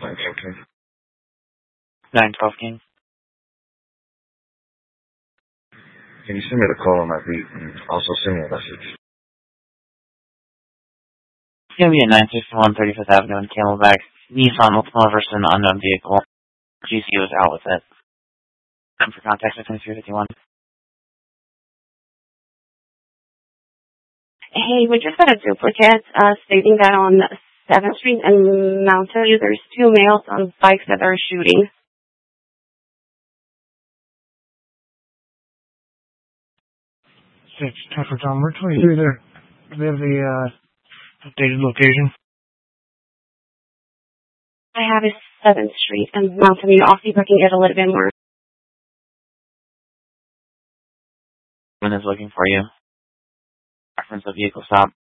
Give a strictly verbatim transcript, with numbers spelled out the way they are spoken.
Okay. nine twelve King. Can you send me the call on my beat and also send me a message? It's going to be at nine sixty-one thirty-fifth Avenue in Camelback. Nissan Ultima versus an unknown vehicle. G C was out with it. And for contact, with three fifty-one. Hey, we just got a duplicate uh, stating that on seventh Street and Mountain View, there's two males on bikes that are shooting. Six, ten for Tom. We're twenty-three there. Do we have the uh, updated location? I have a seventh Street and Mountain View. I'll see if I can get a little bit more. Someone is looking for you. Reference the vehicle stop.